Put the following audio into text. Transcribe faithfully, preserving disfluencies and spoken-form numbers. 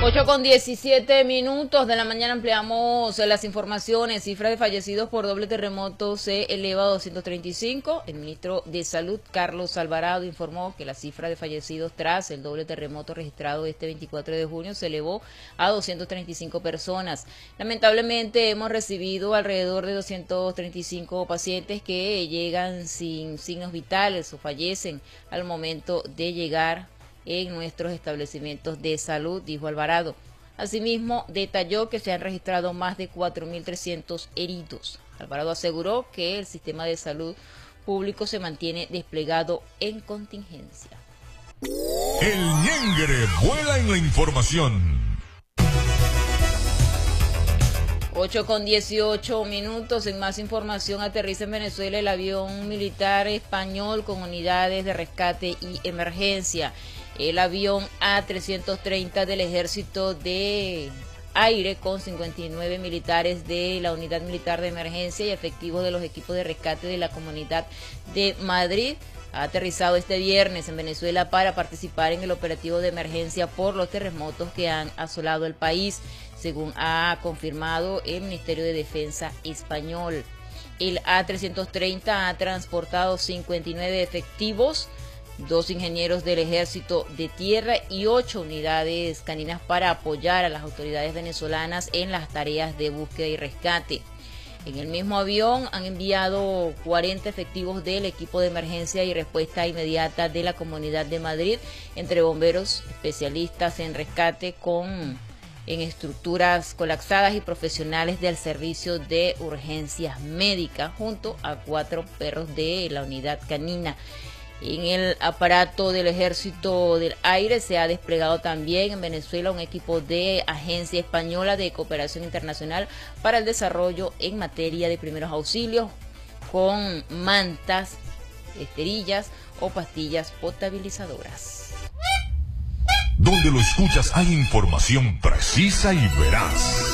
ocho con diecisiete minutos de la mañana ampliamos las informaciones. Cifra de fallecidos por doble terremoto se eleva a doscientos treinta y cinco. El ministro de Salud, Carlos Alvarado, informó que la cifra de fallecidos tras el doble terremoto registrado este veinticuatro de junio se elevó a doscientas treinta y cinco personas. Lamentablemente hemos recibido alrededor de doscientos treinta y cinco pacientes que llegan sin signos vitales o fallecen al momento de llegar en nuestros establecimientos de salud, dijo Alvarado. Asimismo, detalló que se han registrado más de cuatro mil trescientos heridos. Alvarado aseguró que el sistema de salud público se mantiene desplegado en contingencia. El ñengre vuela en la información. ocho con dieciocho minutos. En más información, aterriza en Venezuela el avión militar español con unidades de rescate y emergencia. El avión A trescientos treinta del Ejército de Aire con cincuenta y nueve militares de la Unidad Militar de Emergencia y efectivos de los equipos de rescate de la Comunidad de Madrid ha aterrizado este viernes en Venezuela para participar en el operativo de emergencia por los terremotos que han asolado el país, según ha confirmado el Ministerio de Defensa español. El A trescientos treinta ha transportado cincuenta y nueve efectivos, dos ingenieros del Ejército de Tierra y ocho unidades caninas para apoyar a las autoridades venezolanas en las tareas de búsqueda y rescate. En el mismo avión han enviado cuarenta efectivos del equipo de emergencia y respuesta inmediata de la Comunidad de Madrid, entre bomberos, especialistas en rescate con en estructuras colapsadas y profesionales del servicio de urgencias médicas, junto a cuatro perros de la unidad canina. En el aparato del Ejército del Aire se ha desplegado también en Venezuela un equipo de Agencia Española de Cooperación Internacional para el Desarrollo en materia de primeros auxilios, con mantas, esterillas o pastillas potabilizadoras. Donde lo escuchas hay información precisa y veraz.